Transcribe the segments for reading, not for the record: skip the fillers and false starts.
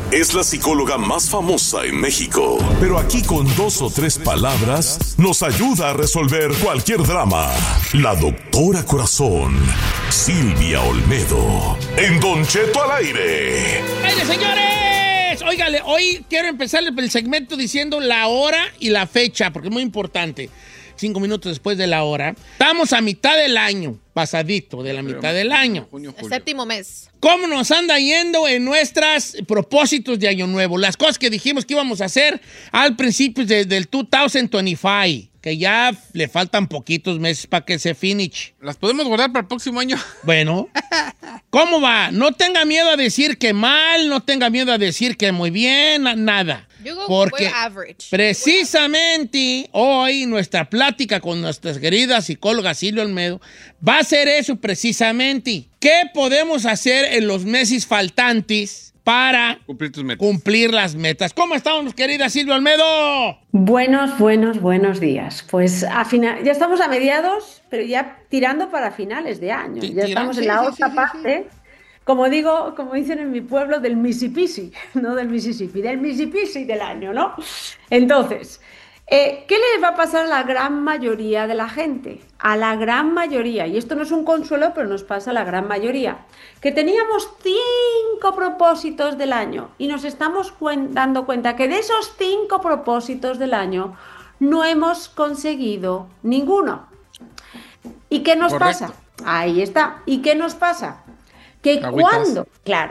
es la psicóloga más famosa en México. Pero aquí con 2 o 3 palabras nos ayuda a resolver cualquier drama. La doctora Corazón, Silvia Olmedo, en Don Cheto al aire. ¡Aire, señores! Óigale, hoy quiero empezar el segmento diciendo la hora y la fecha, porque es muy importante. 5 minutos después de la hora. Estamos a mitad del año, pasadito de la mitad del año. El 7º mes. ¿Cómo nos anda yendo en nuestros propósitos de Año Nuevo? Las cosas que dijimos que íbamos a hacer al principio del 2025, que ya le faltan poquitos meses para que se finish. ¿Las podemos guardar para el próximo año? Bueno, ¿cómo va? No tenga miedo a decir que mal, no tenga miedo a decir que muy bien, nada. Porque average. Precisamente hoy nuestra plática con nuestra querida psicóloga Silvia Olmedo va a ser eso precisamente. ¿Qué podemos hacer en los meses faltantes para cumplir las metas? ¿Cómo estamos, querida Silvia Olmedo? Buenos días. Pues ya estamos a mediados, pero ya tirando para finales de año. Ya estamos en la otra parte. Como dicen en mi pueblo, del Mississippi, no del Mississippi, del Mississippi del año, ¿no? Entonces, ¿qué les va a pasar a la gran mayoría de la gente? A la gran mayoría, y esto no es un consuelo, pero nos pasa a la gran mayoría, que teníamos 5 propósitos del año y nos estamos dando cuenta que de esos 5 propósitos del año no hemos conseguido ninguno. ¿Y qué nos pasa? Ahí está. ¿Y qué nos pasa? Que cuando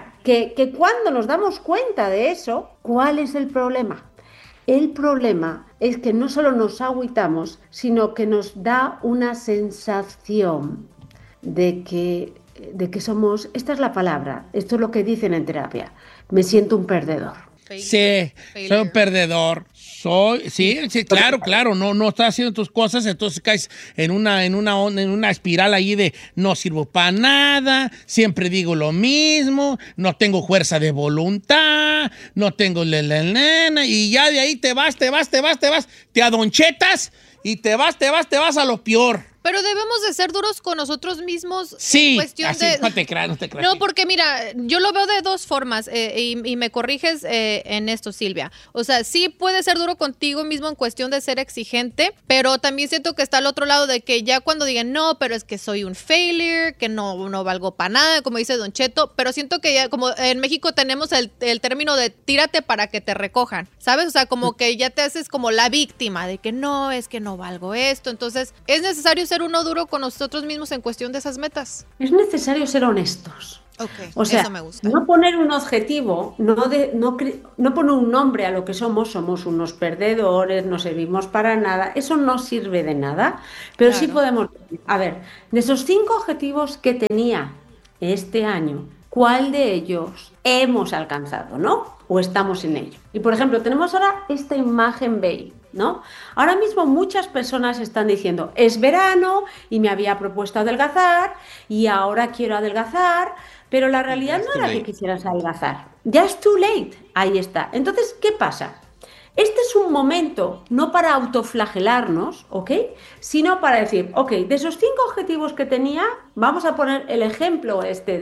nos damos cuenta de eso, ¿cuál es el problema? El problema es que no solo nos agüitamos, sino que nos da una sensación de que somos, esta es la palabra, esto es lo que dicen en terapia, me siento un perdedor. Sí, soy un perdedor. Sí, claro, no estás haciendo tus cosas, entonces caes en una espiral ahí de no sirvo para nada, siempre digo lo mismo, no tengo fuerza de voluntad, no tengo y ya de ahí te vas, te adonchetas y te vas a lo peor. Pero debemos de ser duros con nosotros mismos. Sí, en cuestión así, de... no te creas. No, porque mira, yo lo veo de 2 formas y me corriges en esto, Silvia. O sea, sí puedes ser duro contigo mismo en cuestión de ser exigente, pero también siento que está al otro lado de que ya cuando digan, no, pero es que soy un failure, que no valgo para nada, como dice Don Cheto, pero siento que ya como en México tenemos el término de tírate para que te recojan, ¿sabes? O sea, como que ya te haces como la víctima de que no, es que no valgo esto. Entonces, es necesario ser uno duro con nosotros mismos en cuestión de esas metas. Es necesario ser honestos. Okay, o sea, eso me gusta. No poner un objetivo, no poner un nombre a lo que somos unos perdedores, no servimos para nada, eso no sirve de nada, pero claro. Sí podemos decir, a ver, de esos 5 objetivos que tenía este año, ¿cuál de ellos hemos alcanzado, no? O estamos en ello. Y por ejemplo, tenemos ahora esta imagen BEI, ¿no? Ahora mismo muchas personas están diciendo, es verano y me había propuesto adelgazar y ahora quiero adelgazar, pero la realidad no era que quisieras adelgazar. Ya es too late. Ahí está. Entonces, ¿qué pasa? Este es un momento no para autoflagelarnos, ¿ok? Sino para decir, ok, de esos 5 objetivos que tenía, vamos a poner el ejemplo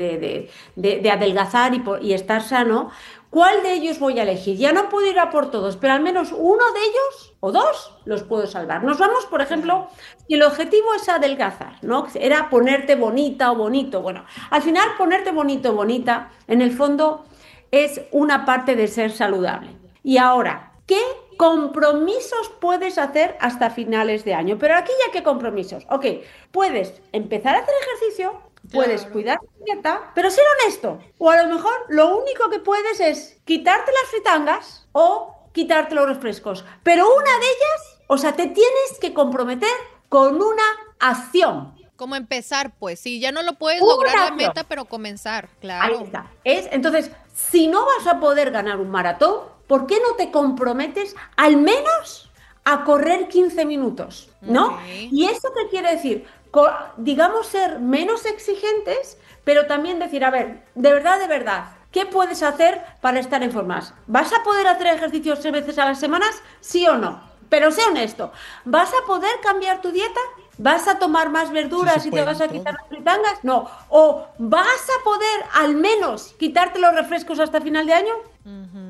de adelgazar y estar sano. ¿Cuál de ellos voy a elegir? Ya no puedo ir a por todos, pero al menos uno de ellos o 2 los puedo salvar. Nos vamos, por ejemplo, si el objetivo es adelgazar, ¿no? Era ponerte bonita o bonito. Bueno, al final ponerte bonito o bonita, en el fondo, es una parte de ser saludable. Y ahora, ¿qué compromisos puedes hacer hasta finales de año? Pero aquí ya, ¿qué compromisos? Ok, puedes empezar a hacer ejercicio, puedes cuidar tu dieta, pero ser honesto. O a lo mejor lo único que puedes es quitarte las fritangas o quitarte los refrescos. Pero una de ellas, o sea, te tienes que comprometer con una acción. Como empezar, pues, sí, ya no lo puedes lograr la meta, pero comenzar, claro. Ahí está. Entonces, si no vas a poder ganar un maratón, ¿por qué no te comprometes al menos a correr 15 minutos? ¿No? Okay. ¿Y eso qué quiere decir? Digamos, ser menos exigentes, pero también decir, a ver, de verdad, ¿qué puedes hacer para estar en forma? ¿Vas a poder hacer ejercicios 3 veces a la semana? ¿Sí o no? Pero sé honesto, ¿vas a poder cambiar tu dieta? ¿Vas a tomar más verduras y te vas a quitar las fritangas? No. ¿O vas a poder al menos quitarte los refrescos hasta final de año?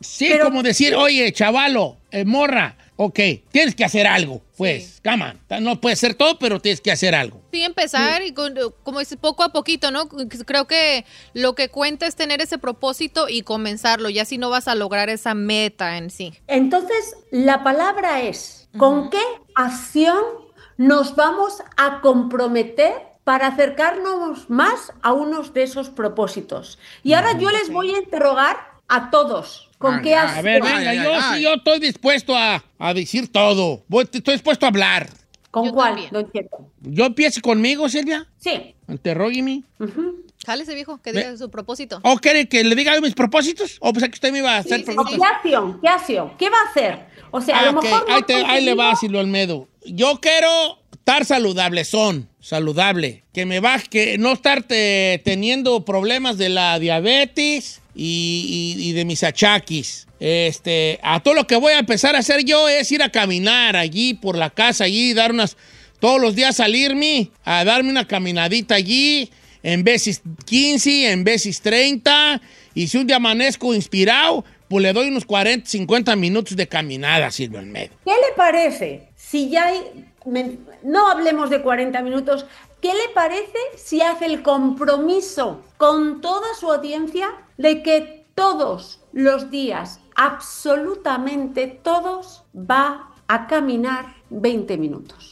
Sí, Pero- como decir, oye, chavalo, morra, ok, tienes que hacer algo, pues, come on. No puede ser todo, pero tienes que hacer algo. Sí, empezar y como dices, poco a poquito, ¿no? Creo que lo que cuenta es tener ese propósito y comenzarlo, ya si no vas a lograr esa meta en sí. Entonces, la palabra es, ¿con qué acción nos vamos a comprometer para acercarnos más a unos de esos propósitos? Y ahora yo les voy a interrogar a todos. ¿Con qué A acción? ver, venga, yo estoy dispuesto a decir todo. Estoy dispuesto a hablar. ¿Con Yo cuál, también. don Cheto? ¿Yo empiezo conmigo, Silvia? Sí. Interrógueme. Jálese, viejo, que diga su propósito. ¿O quiere que le diga mis propósitos? ¿O pensé que usted me iba a hacer Sí, sí, preguntas? ¿Qué acción? ¿Qué acción? ¿Qué va a hacer? O sea, a lo Ok, mejor no ahí le va, conseguimos- Silvio Olmedo. Yo quiero estar saludable. Que no estar teniendo problemas de la diabetes y de mis achaquis. A todo lo que voy a empezar a hacer yo es ir a caminar allí por la casa, allí, todos los días salirme a darme una caminadita allí, en veces 15, en veces 30, y si un día amanezco inspirado, pues le doy unos 40, 50 minutos de caminada, Silvio Olmedo. ¿Qué le parece si ya hay... No hablemos de 40 minutos. ¿Qué le parece si hace el compromiso con toda su audiencia de que todos los días, absolutamente todos, va a caminar 20 minutos?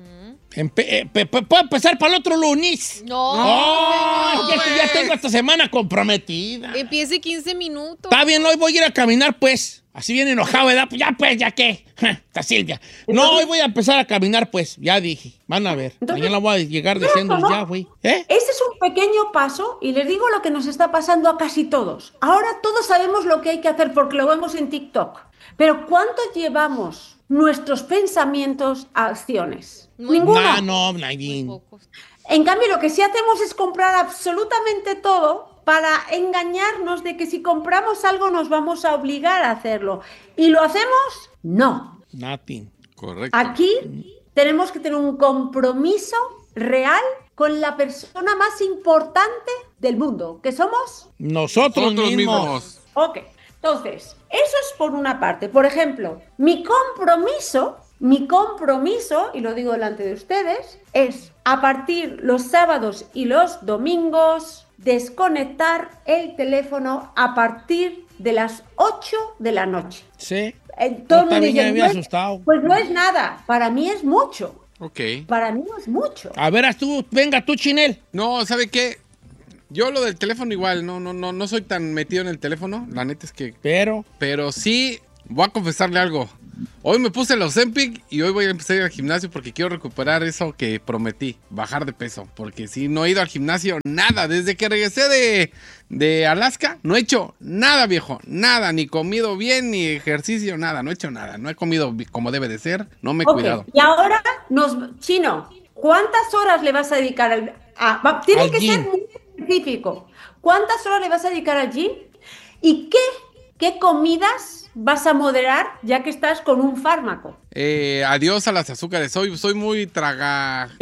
¿Puedo empezar para el otro lunes? No. ¡Oh! Ya tengo esta semana comprometida. Empiece 15 minutos. Está bien, hoy voy a ir a caminar, pues. Así bien enojado, ¿verdad? Pues ya qué. Está Silvia. No, hoy voy a empezar a caminar, pues. Ya dije. Van a ver. Entonces, mañana voy a llegar diciendo, ¿no? ya, güey. ¿Eh? Ese es un pequeño paso y les digo lo que nos está pasando a casi todos. Ahora todos sabemos lo que hay que hacer porque lo vemos en TikTok. Pero ¿cuánto llevamos nuestros pensamientos a acciones? Muy Ninguno. No, Nadine. Pocos. En cambio, lo que sí hacemos es comprar absolutamente todo para engañarnos de que si compramos algo nos vamos a obligar a hacerlo. ¿Y lo hacemos? No. Nothing. Correcto. Aquí tenemos que tener un compromiso real con la persona más importante del mundo, que somos... Nosotros mismos. Ok, entonces, eso es por una parte. Por ejemplo, mi compromiso, y lo digo delante de ustedes, es a partir los sábados y los domingos desconectar el teléfono a partir de las 8 de la noche. Sí. Todo el Está mundo bien, ya me dice, había "No es- asustado". Pues no es nada, para mí es mucho. Ok. Para mí no es mucho. A ver, venga tú, Chinel. No, ¿sabe qué? Yo lo del teléfono igual, no soy tan metido en el teléfono. La neta es que... Pero sí, voy a confesarle algo. Hoy me puse el Ozempic y hoy voy a empezar a ir al gimnasio porque quiero recuperar eso que prometí, bajar de peso. Porque sí, no he ido al gimnasio nada. Desde que regresé de Alaska, no he hecho nada, viejo. Nada, ni comido bien, ni ejercicio, nada. No he hecho nada. No he comido como debe de ser. No me he Ok, cuidado. y ahora, Chino, ¿cuántas horas le vas a dedicar tiene Al que gym. ser muy específico. ¿Cuántas horas le vas a dedicar al gym? ¿Y qué comidas vas a moderar ya que estás con un fármaco? Adiós a las azúcares. Soy muy traga...